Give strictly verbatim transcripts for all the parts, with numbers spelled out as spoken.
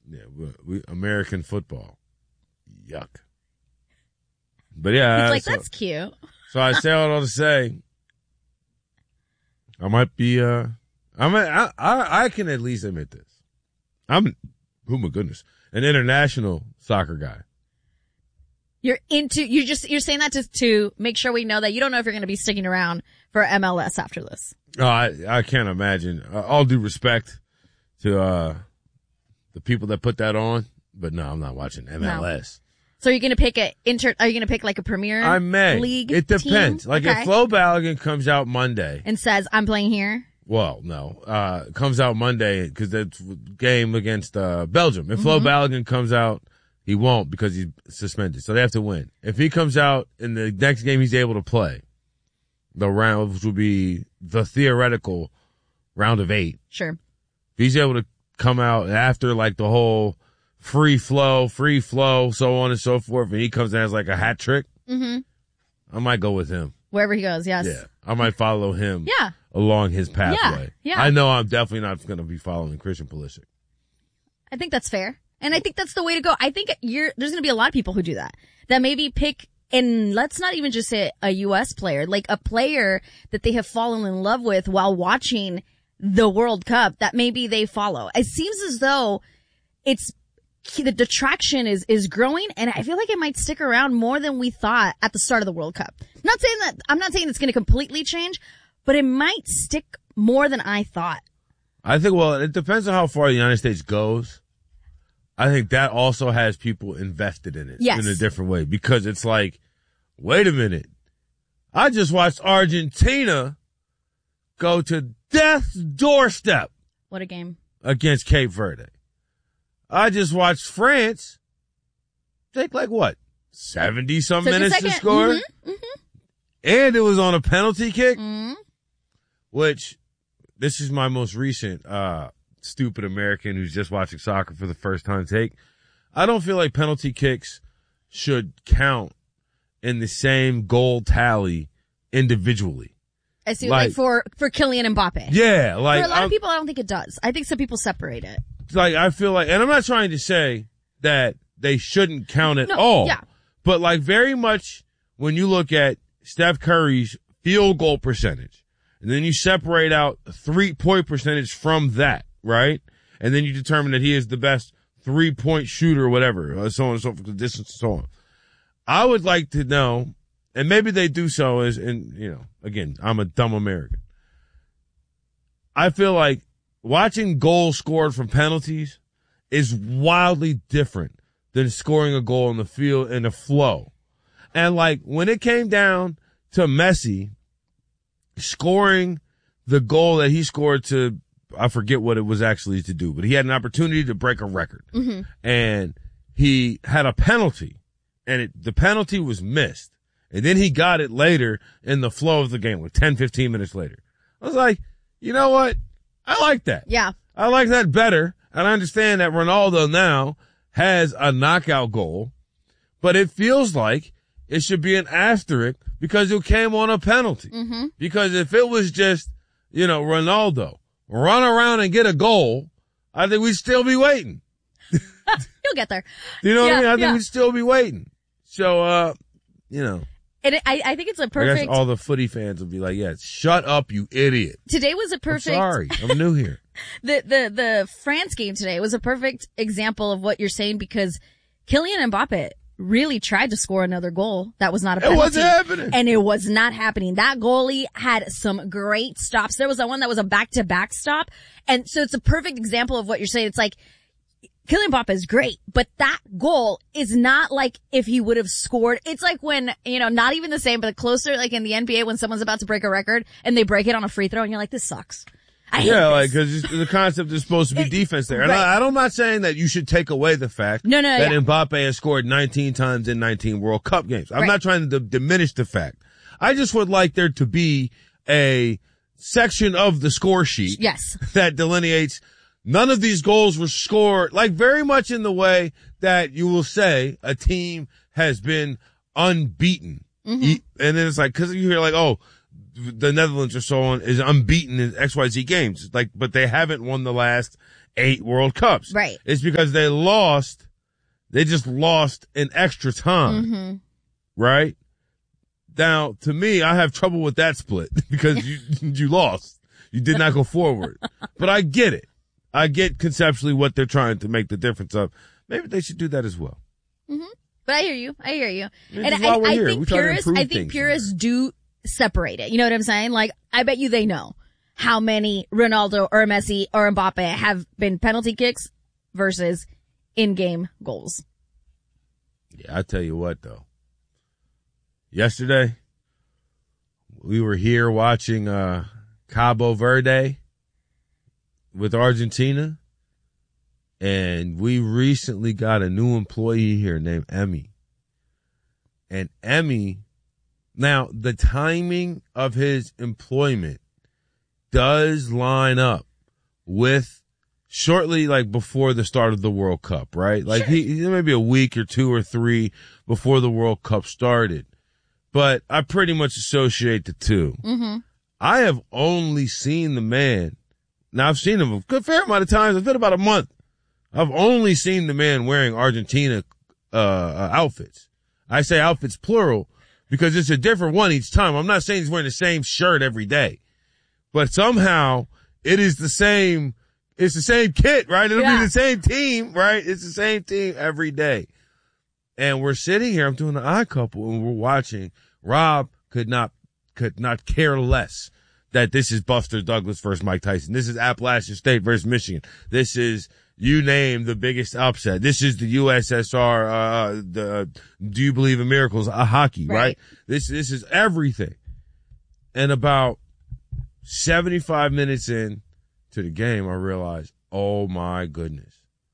Yeah, we, we American football. Yuck. But yeah, He's like, so, that's cute. So I say all to say, I might be. Uh, I might. I, I I can at least admit this. I'm. Oh my goodness, an international soccer guy. You're into. You just. You're saying that to to make sure we know that you don't know if you're going to be sticking around for M L S after this. No, I I can't imagine. Uh, all due respect to uh, the people that put that on, but no, I'm not watching M L S. No. So you're going to pick a inter, are you going to pick like a Premier I may. League It depends. team? Like okay. if Flo Balogun comes out Monday. And says, I'm playing here. Well, no, uh, comes out Monday because that's game against, uh, Belgium. If Mm-hmm. Flo Balogun comes out, he won't because he's suspended. So they have to win. If he comes out in the next game he's able to play, the round, which will be the theoretical round of eight. Sure. If he's able to come out after like the whole free flow, free flow, so on and so forth, and he comes in as like a hat trick, mm-hmm. I might go with him. Wherever he goes, yes. Yeah. I might follow him yeah. along his pathway. Yeah. yeah. I know I'm definitely not going to be following Christian Pulisic. I think that's fair. And I think that's the way to go. I think you're, there's going to be a lot of people who do that. That maybe pick, and let's not even just say a U S player, like a player that they have fallen in love with while watching the World Cup that maybe they follow. It seems as though it's, the detraction is, is growing, and I feel like it might stick around more than we thought at the start of the World Cup. I'm not saying that, I'm not saying it's going to completely change, but it might stick more than I thought. I think, well, it depends on how far the United States goes. I think that also has people invested in it yes. in a different way, because it's like, wait a minute. I just watched Argentina go to death's doorstep. What a game. Against Cape Verde. I just watched France take like what? seventy some Took minutes to score. Mm-hmm, mm-hmm. And it was on a penalty kick, mm-hmm. which this is my most recent, uh, stupid American who's just watching soccer for the first time take. I don't feel like penalty kicks should count in the same goal tally individually. I see, like, like for, for Kylian Mbappe. Yeah, like. For a lot I'm, of people, I don't think it does. I think some people separate it. Like, I feel like, and I'm not trying to say that they shouldn't count at no, all. Yeah. But like very much when you look at Steph Curry's field goal percentage, and then you separate out three point percentage from that, right? And then you determine that he is the best three point shooter or whatever, so on and so forth, the distance and so on. I would like to know, and maybe they do so as, and you know, again, I'm a dumb American. I feel like watching goals scored from penalties is wildly different than scoring a goal in the field in the flow. And like when it came down to Messi scoring the goal that he scored to, I forget what it was actually to do, but he had an opportunity to break a record. Mm-hmm. And he had a penalty, and it, the penalty was missed. And then he got it later in the flow of the game, like ten, fifteen minutes later. I was like, you know what? I like that. Yeah. I like that better. And I understand that Ronaldo now has a knockout goal, but it feels like it should be an asterisk because it came on a penalty. Mm-hmm. Because if it was just, you know, Ronaldo, run around and get a goal, I think we'd still be waiting. You'll get there. You know yeah, what I mean? I think yeah. we'd still be waiting. So, uh, you know. And it, I, I think it's a I perfect. guess all the footy fans will be like, yeah, shut up, you idiot. Today was a perfect. I'm sorry. I'm new here. the, the, the France game today was a perfect example of what you're saying because Kylian Mbappe really tried to score another goal. That was not a penalty. It wasn't happening. And it was not happening. That goalie had some great stops. There was a one that was a back-to-back stop. And so it's a perfect example of what you're saying. It's like, Kylian Mbappe is great, but that goal is not like if he would have scored. It's like when, you know, not even the same, but closer, like in the N B A when someone's about to break a record and they break it on a free throw and you're like, this sucks. I hate yeah, this. like, cause the concept is supposed to be It- defense there. And right. I, I'm not saying that you should take away the fact No, no, that yeah. Mbappe has scored nineteen times in nineteen World Cup games. I'm Right. not trying to d- diminish the fact. I just would like there to be a section of the score sheet Yes. that delineates none of these goals were scored, like very much in the way that you will say a team has been unbeaten. Mm-hmm. E- And then it's like, cause you hear like, oh, the Netherlands are so on is unbeaten in X Y Z games. Like, but they haven't won the last eight World Cups. Right. It's because they lost. They just lost in extra time. Mm-hmm. Right. Now, to me, I have trouble with that split because you, you lost. You did not go forward. But I get it. I get conceptually what they're trying to make the difference of. Maybe they should do that as well. Mm-hmm. But I hear you. I hear you. This and is why I, we're I here. think We try to purists, improve I think things purists do separate it. You know what I'm saying? Like, I bet you they know how many Ronaldo or Messi or Mbappe have been penalty kicks versus in-game goals. Yeah, I tell you what though. Yesterday, we were here watching, uh, Cabo Verde with Argentina. And we recently got a new employee here named Emmy. And Emmy, now the timing of his employment does line up with shortly like before the start of the World Cup, right? Like Sure. he, he maybe a week or two or three before the World Cup started. But I pretty much associate the two. Mm-hmm. I have only seen the man. Now I've seen him a good fair amount of times. It's been about a month. I've only seen the man wearing Argentina uh, uh outfits. I say outfits plural because it's a different one each time. I'm not saying he's wearing the same shirt every day, but somehow it is the same. It's the same kit, right? It'll Yeah. be the same team, right? It's the same team every day. And we're sitting here. I'm doing the eye couple, and we're watching. Rob could not could not care less that this is Buster Douglas versus Mike Tyson. This is Appalachian State versus Michigan. This is, you name the biggest upset. This is the U S S R, uh, the, do you believe in miracles? A hockey, right. right? This, this is everything. And about seventy-five minutes in to the game, I realized, oh my goodness.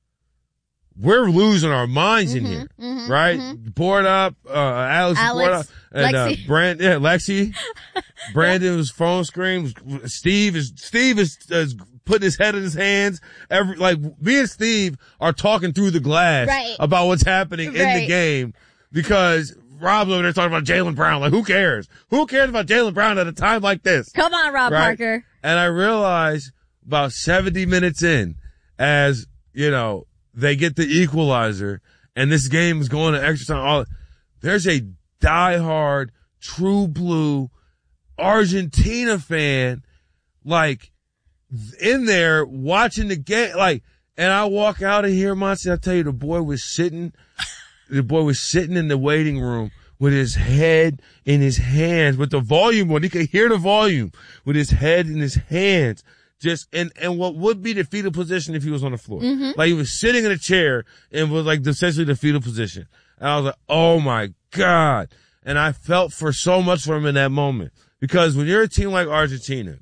We're losing our minds in Mm-hmm, here, mm-hmm, right? mm-hmm. Board up, uh, Alex, is bored up, Alex, and, uh, Lexi. Brand, yeah, Lexi. Brandon's phone screen. Steve is, Steve is, is putting his head in his hands. Every, like, me and Steve are talking through the glass Right. about what's happening in the Right. game because Rob's over there talking about Jaylen Brown. Like, who cares? Who cares about Jaylen Brown at a time like this? Come on, Rob Right? Parker. And I realized about seventy minutes in, as, you know, they get the equalizer and this game is going to extra time. All, there's a diehard, true blue Argentina fan, like, in there watching the game. Like, and I walk out of here, Monty, I tell you, the boy was sitting, the boy was sitting in the waiting room with his head in his hands, with the volume on. He could hear the volume with his head in his hands. Just, and, and what would be the fetal position if he was on the floor. Mm-hmm. Like he was sitting in a chair and was like essentially the fetal position. And I was like, oh my God. And I felt for so much for him in that moment because when you're a team like Argentina,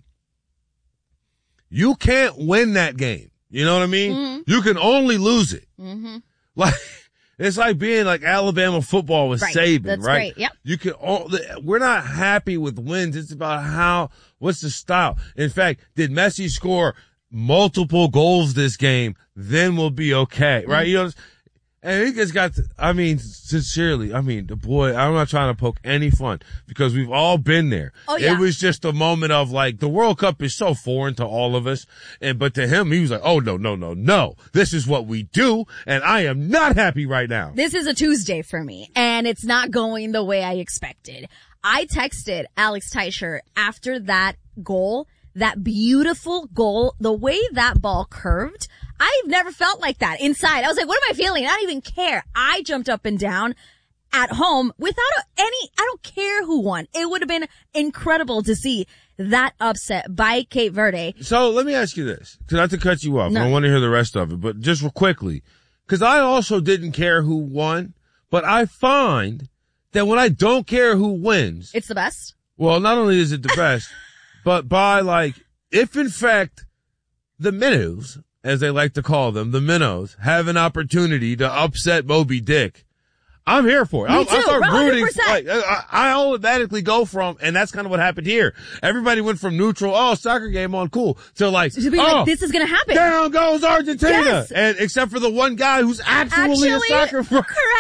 you can't win that game. You know what I mean? Mm-hmm. You can only lose it. Mm-hmm. Like, it's like being like Alabama football with Right. Saban, That's right? great. Yep. You can, all, we're not happy with wins. It's about how, what's the style? In fact, did Messi score multiple goals this game? Then we'll be okay, right? Mm-hmm. You know, and he just got, to, I mean, sincerely, I mean, the boy, I'm not trying to poke any fun because we've all been there. Oh, yeah. It was just a moment of like, the World Cup is so foreign to all of us. And, but to him, he was like, oh, no, no, no, no. This is what we do. And I am not happy right now. This is a Tuesday for me, and it's not going the way I expected. I texted Alex Teicher after that goal, that beautiful goal, the way that ball curved. I've never felt like that inside. I was like, what am I feeling? I don't even care. I jumped up and down at home without a, any, I don't care who won. It would have been incredible to see that upset by Cape Verde. So let me ask you this, because not to cut you off. No. I want to hear the rest of it, but just real quickly, because I also didn't care who won, but I find that when I don't care who wins, It's the best. well, not only is it the best, but by like, if in fact the minnows, as they like to call them, the minnows, have an opportunity to upset Moby Dick, I'm here for it. Me I, too, I start one hundred rooting. percent. Like, I, I automatically go from, and that's kind of what happened here. Everybody went from neutral, oh, soccer game on, cool, to like, To be oh, like, this is gonna happen. down goes Argentina. Yes. And except for the one guy who's absolutely Actually, a soccer pro. correct.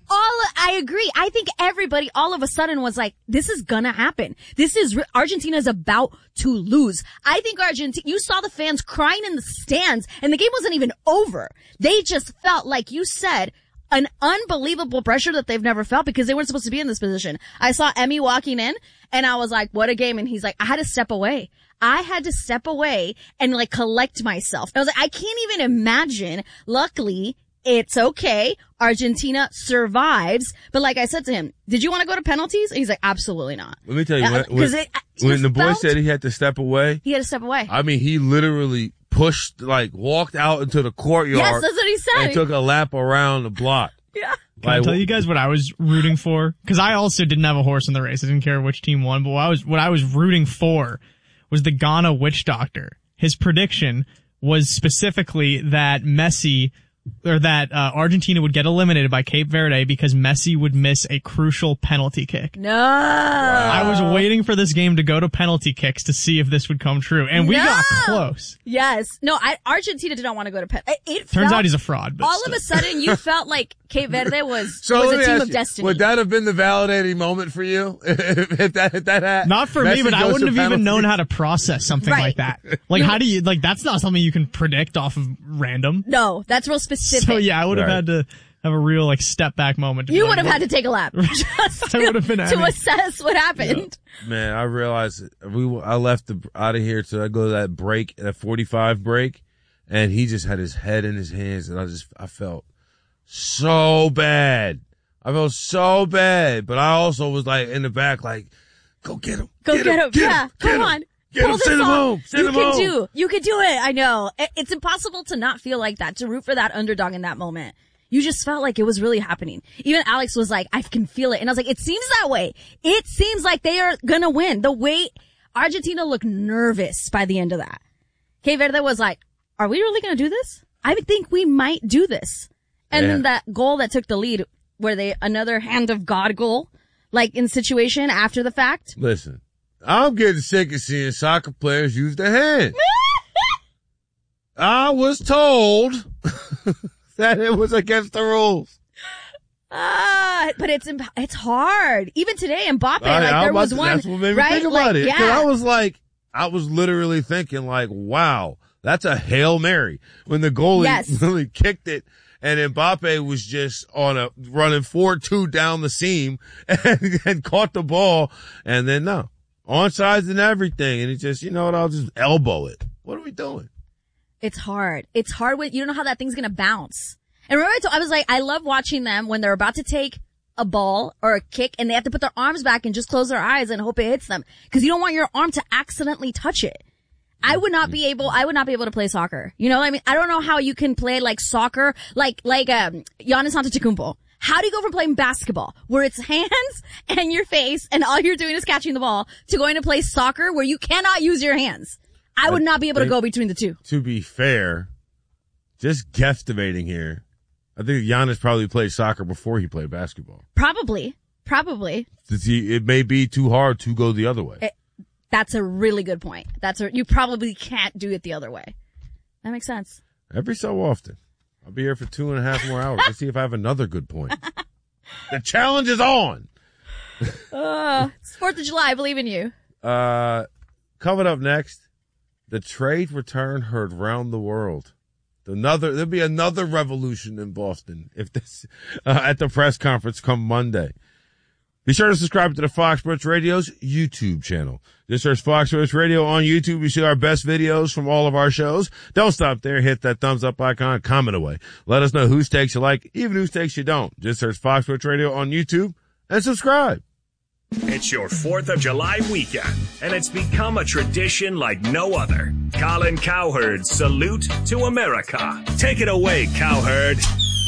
all, I agree. I think everybody all of a sudden was like, this is gonna happen. This is, Argentina is about to lose. I think Argentina, you saw the fans crying in the stands and the game wasn't even over. They just felt, like you said, an unbelievable pressure that they've never felt because they weren't supposed to be in this position. I saw Emmy walking in and I was like, what a game. And he's like, I had to step away. I had to step away and like collect myself. I was like, I can't even imagine. Luckily, it's okay. Argentina survives. But like I said to him, did you want to go to penalties? And he's like, absolutely not. Let me tell you, uh, when, when, it, when the boy felt, said he had to step away. He had to step away. I mean, he literally pushed, like walked out into the courtyard. Yes, that's what he said. And took a lap around the block. Yeah. Can like, I tell you guys what I was rooting for? Because I also didn't have a horse in the race. I didn't care which team won. But what I was, what I was rooting for was the Ghana witch doctor. His prediction was specifically that Messi, or that uh, Argentina would get eliminated by Cape Verde because Messi would miss a crucial penalty kick. No. Wow. I was waiting for this game to go to penalty kicks to see if this would come true, and we no. got close. Yes. No, I, Argentina did not want to go to penalty. It Turns felt, out he's a fraud. But all still. of a sudden, you felt like Cape Verde was, so was a team of you, destiny. Would that have been the validating moment for you? if, if that, if that had, not for Messi me, but I wouldn't have penalty. even known how to process something right. like that. Like, how do you, like, that's not something you can predict off of random. No, that's real specific. So yeah, I would have right. had to have a real, like, step back moment. You like, would have had to take a lap just to, would have been to assess what happened. Yeah. Man, I realized we, I left the, out of here to I go to that break, that forty-five break, and he just had his head in his hands, and I just, I felt so bad. I felt so bad, but I also was like in the back, like, go get him. Go get, get him. him. Get yeah, him, come him. on. Get Pull him, this send him off. home. Send you him can home. do. You can do it. I know. It's impossible to not feel like that, to root for that underdog in that moment. You just felt like it was really happening. Even Alex was like, I can feel it. And I was like, it seems that way. It seems like they are gonna win. The way Argentina looked nervous by the end of that. Cape Verde was like, are we really gonna do this? I think we might do this. And yeah. then that goal that took the lead, where they, another hand of God goal, like in situation after the fact. Listen, I'm getting sick of seeing soccer players use their hands. I was told that it was against the rules. Ah, uh, but it's it's hard. Even today, Mbappe, I, like I there was to, one, that's what made me right? think about like, it. Yeah. Cause I was like, I was literally thinking like, wow, that's a Hail Mary. When the goalie yes. really kicked it and Mbappe was just on a, running four two down the seam and, and caught the ball. And then no, onsides and everything. And he just, you know what, I'll just elbow it. What are we doing? It's hard. It's hard when you don't know how that thing's going to bounce. And remember I, told, I was like, I love watching them when they're about to take a ball or a kick and they have to put their arms back and just close their eyes and hope it hits them. Cause you don't want your arm to accidentally touch it. I would not be able, I would not be able to play soccer. You know what I mean? I don't know how you can play like soccer, like, like, um, Giannis Antetokounmpo. How do you go from playing basketball where it's hands and your face and all you're doing is catching the ball to going to play soccer where you cannot use your hands? I would not be able to go between the two. To be fair, just guesstimating here, I think Giannis probably played soccer before he played basketball. Probably. Probably. It may be too hard to go the other way. It, that's a really good point. That's a, you probably can't do it the other way. That makes sense. Every so often. I'll be here for two and a half more hours to see if I have another good point. The challenge is on. uh, it's fourth of July. I believe in you. Uh, coming up next, the trade return heard round the world. Another, there'll be another revolution in Boston if this, uh, at the press conference come Monday. Be sure to subscribe to the Fox Sports Radio's YouTube channel. Just search Fox Sports Radio on YouTube. You see our best videos from all of our shows. Don't stop there. Hit that thumbs up icon. Comment away. Let us know whose takes you like, even whose takes you don't. Just search Fox Sports Radio on YouTube and subscribe. It's your fourth of July weekend, and it's become a tradition like no other. Colin Cowherd's Salute to America. Take it away, Cowherd.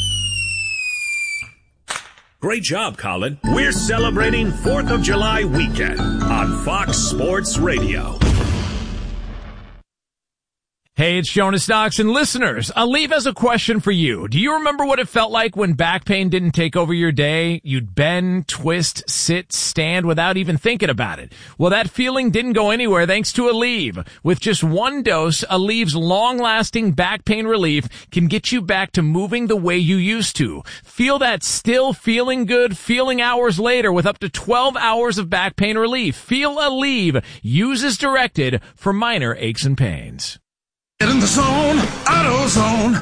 Great job, Colin. We're celebrating fourth of July weekend on Fox Sports Radio. Hey, it's Jonas Knox, and listeners, Aleve has a question for you. Do you remember what it felt like when back pain didn't take over your day? You'd bend, twist, sit, stand without even thinking about it. Well, that feeling didn't go anywhere thanks to Aleve. With just one dose, Aleve's long-lasting back pain relief can get you back to moving the way you used to. Feel that still feeling good feeling hours later with up to twelve hours of back pain relief. Feel Aleve. Use as directed for minor aches and pains. Get in the zone, AutoZone.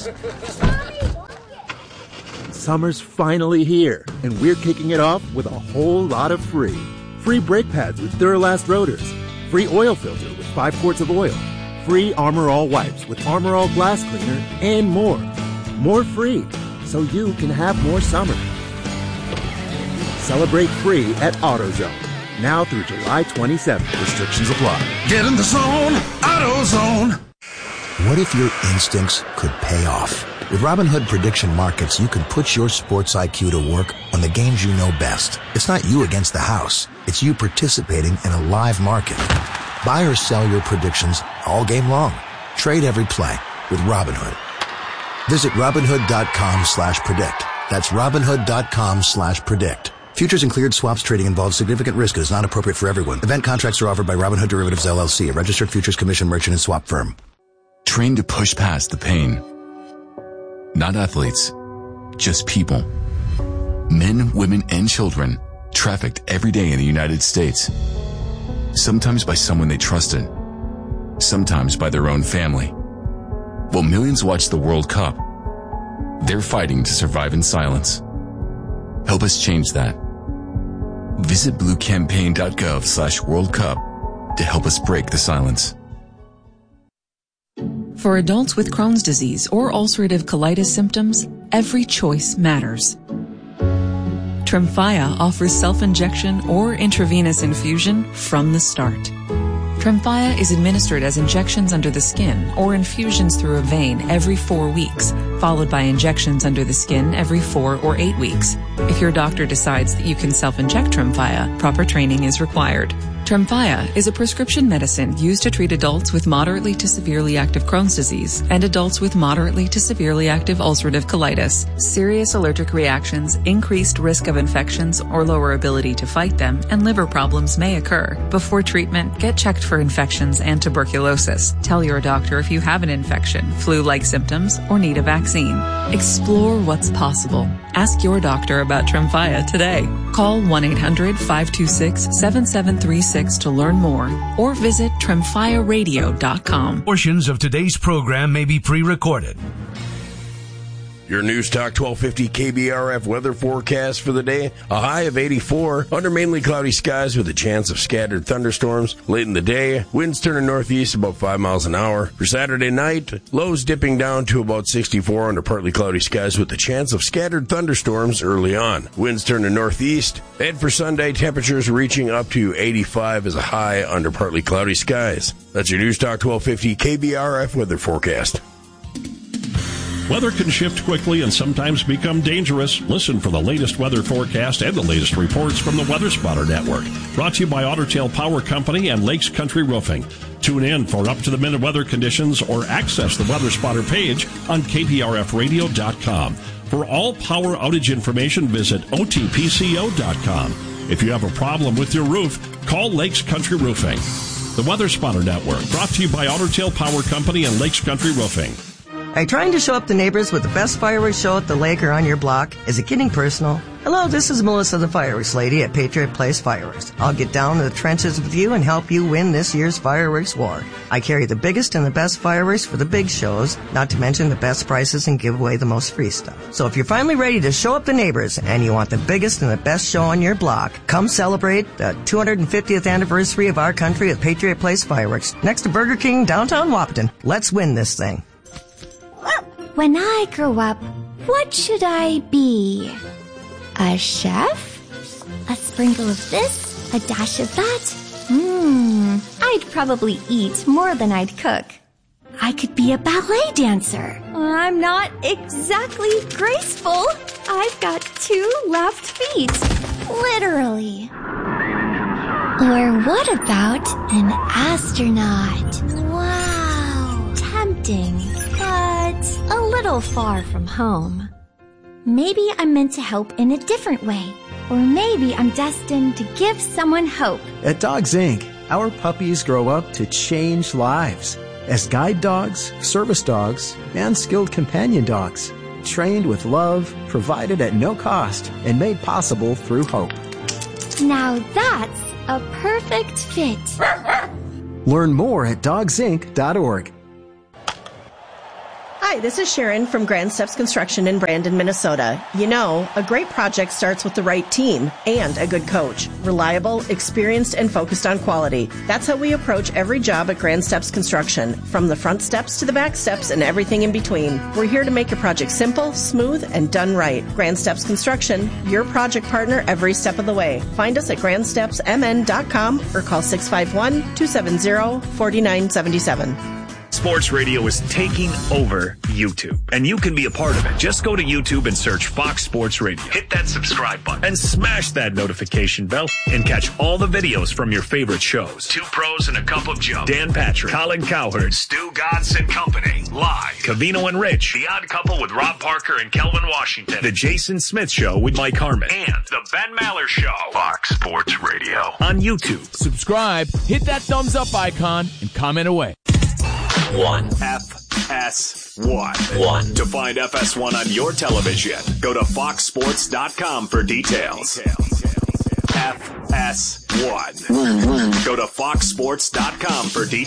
Summer's finally here, and we're kicking it off with a whole lot of free. Free brake pads with Duralast rotors. Free oil filter with five quarts of oil. Free Armor All wipes with Armor All glass cleaner, and more. More free, so you can have more summer. Celebrate free at AutoZone. Now through July twenty-seventh. Restrictions apply. Get in the zone, AutoZone. What if your instincts could pay off? With Robinhood Prediction Markets, you can put your sports I Q to work on the games you know best. It's not you against the house. It's you participating in a live market. Buy or sell your predictions all game long. Trade every play with Robinhood. Visit Robinhood.com slash predict. That's Robinhood.com slash predict. Futures and cleared swaps trading involves significant risk and is not appropriate for everyone. Event contracts are offered by Robinhood Derivatives L L C, a registered futures commission merchant and swap firm. Train to push past the pain. Not athletes, just people. Men, women, and children trafficked every day in the United States. Sometimes by someone they trusted. Sometimes by their own family. While millions watch the World Cup, they're fighting to survive in silence. Help us change that. Visit bluecampaign.gov slash World Cup to help us break the silence. For adults with Crohn's disease or ulcerative colitis symptoms, every choice matters. Tremfya offers self-injection or intravenous infusion from the start. Tremfya is administered as injections under the skin or infusions through a vein every four weeks, followed by injections under the skin every four or eight weeks. If your doctor decides that you can self-inject Tremfya, proper training is required. Tremfya is a prescription medicine used to treat adults with moderately to severely active Crohn's disease and adults with moderately to severely active ulcerative colitis. Serious allergic reactions, increased risk of infections or lower ability to fight them, and liver problems may occur. Before treatment, get checked for infections and tuberculosis. Tell your doctor if you have an infection, flu-like symptoms, or need a vaccine. Explore what's possible. Ask your doctor about Tremfya today. Call one eight hundred five two six seven seven three six to learn more, or visit tremfya radio dot com. Portions of today's program may be pre-recorded. Your News Talk twelve fifty K B R F weather forecast for the day. A high of eighty-four, under mainly cloudy skies with a chance of scattered thunderstorms. Late in the day, winds turning northeast about five miles an hour. For Saturday night, lows dipping down to about sixty-four under partly cloudy skies with a chance of scattered thunderstorms early on. Winds turning northeast. And for Sunday, temperatures reaching up to eighty-five as a high under partly cloudy skies. That's your News Talk twelve fifty K B R F weather forecast. Weather can shift quickly and sometimes become dangerous. Listen for the latest weather forecast and the latest reports from the Weather Spotter Network. Brought to you by Otter Tail Power Company and Lakes Country Roofing. Tune in for up-to-the-minute weather conditions or access the Weather Spotter page on K B R F radio dot com. For all power outage information, visit O T P C O dot com. If you have a problem with your roof, call Lakes Country Roofing. The Weather Spotter Network, brought to you by Otter Tail Power Company and Lakes Country Roofing. Are you trying to show up the neighbors with the best fireworks show at the lake or on your block? Is it getting personal? Hello, this is Melissa the Fireworks Lady at Patriot Place Fireworks. I'll get down to the trenches with you and help you win this year's fireworks war. I carry the biggest and the best fireworks for the big shows, not to mention the best prices and give away the most free stuff. So if you're finally ready to show up the neighbors and you want the biggest and the best show on your block, come celebrate the two hundred fiftieth anniversary of our country at Patriot Place Fireworks, next to Burger King, downtown Wahpeton. Let's win this thing. When I grow up, what should I be? A chef? A sprinkle of this? A dash of that? Hmm, I'd probably eat more than I'd cook. I could be a ballet dancer. I'm not exactly graceful. I've got two left feet. Literally. Or what about an astronaut? Wow. interesting, but a little far from home. Maybe I'm meant to help in a different way. Or maybe I'm destined to give someone hope. At Dogs Incorporated, our puppies grow up to change lives as guide dogs, service dogs, and skilled companion dogs. Trained with love, provided at no cost, and made possible through hope. Now that's a perfect fit. Learn more at dogs inc dot org. Hi, this is Sharon from Grand Steps Construction in Brandon, Minnesota. You know, a great project starts with the right team and a good coach. Reliable, experienced, and focused on quality. That's how we approach every job at Grand Steps Construction, from the front steps to the back steps and everything in between. We're here to make your project simple, smooth, and done right. Grand Steps Construction, your project partner every step of the way. Find us at grand steps m n dot com or call six five one, two seven zero, four nine seven seven. Sports radio is taking over YouTube, and you can be a part of it. Just go to YouTube and search Fox Sports Radio. Hit that subscribe button and smash that notification bell and catch all the videos from your favorite shows. Two Pros and a Cup of Joe. Dan Patrick, Colin Cowherd, Stu Godson Company, live. Cavino and Rich, The Odd Couple with Rob Parker and Kelvin Washington. The Jason Smith Show with Mike Harmon. And The Ben Maller Show. Fox Sports Radio on YouTube. Subscribe, hit that thumbs up icon, and comment away. One. F S one. One. To find F S one on your television, go to fox sports dot com for details. F S one. One. Go to fox sports dot com for details.